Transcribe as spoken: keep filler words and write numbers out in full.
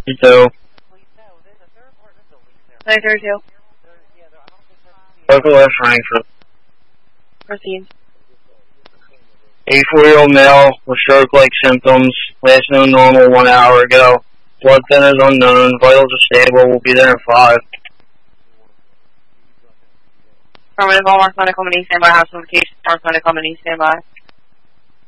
So, nine thirty-two. local West Frankfurt. Proceed. eighty-four-year-old male with stroke-like symptoms. Last known normal one hour ago. Blood thinners unknown. Vitals are stable. We'll be there in five. Affirmative, all Mark Medical Mini, standby. House notification. Mark Medical Mini, standby.